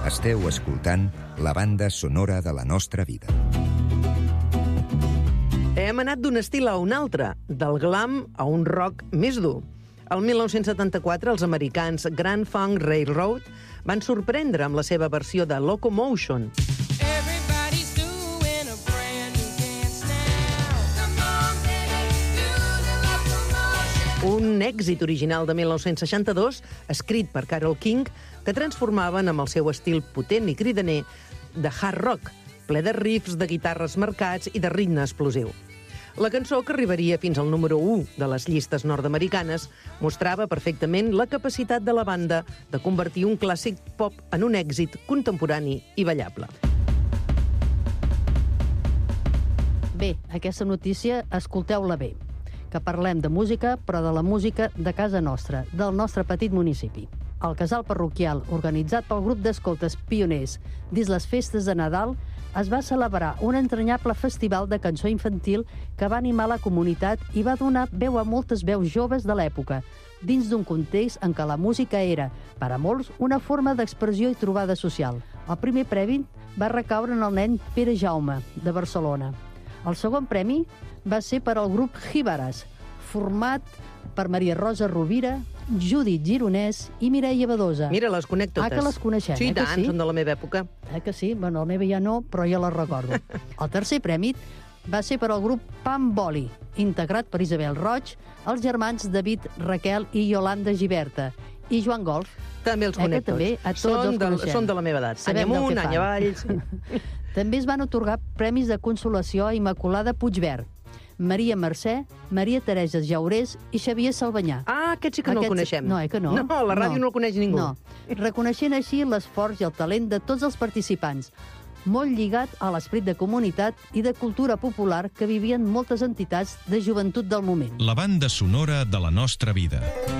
Esteu escoltant la banda sonora de la nostra vida. Hem anat d'un estil a un altre, del glam a un rock més dur. El 1974, els americans Grand Funk Railroad van sorprendre amb la seva versió de Locomotion. Un èxit original de 1962, escrit per Carole King, que transformaven amb el seu estil potent i cridaner de hard rock, ple de riffs, de guitarres marcats i de ritme explosiu. La cançó, que arribaria fins al número 1 de les llistes nord-americanes, mostrava perfectament la capacitat de la banda de convertir un clàssic pop en un èxit contemporani i ballable. Bé, aquesta notícia, escolteu-la bé, que parlem de música, però de la música de casa nostra, del nostre petit municipi. El casal parroquial, organitzat pel grup d'escoltes Pioners dins les festes de Nadal, es va celebrar un entranyable festival de cançó infantil que va animar la comunitat i va donar veu a moltes veus joves de l'època, dins d'un context en què la música era, per a molts, una forma d'expressió i trobada social. El primer premi va recaure en el nen Pere Jaume, de Barcelona. El segon premi va ser per al grup Jíbaras, format per Maria Rosa Rovira, Judit Gironès i Mireia Badosa. Mira, les conec totes. Que les coneixem, sí, que sí? Són de la meva època. Que sí? Bueno, la meva ja no, però ja la recordo. El tercer premi va ser per al grup Pam Boli, integrat per Isabel Roig, els germans David, Raquel i Yolanda Giberta, i Joan Golf. També els conec tots. També a tots els coneixem. Són de la meva edat. Any amunt, any avall. Sí. També es van atorgar premis de consolació a Immaculada Puigvert, Maria Mercè, Maria Teresa Jaurés i Xavier Salvanyà. Ah, aquest sí que no el coneixem. No, que no? No, a la ràdio no el coneix ningú. No, reconeixent així l'esforç i el talent de tots els participants, molt lligat a l'esperit de comunitat i de cultura popular que vivien moltes entitats de joventut del moment. La banda sonora de la nostra vida.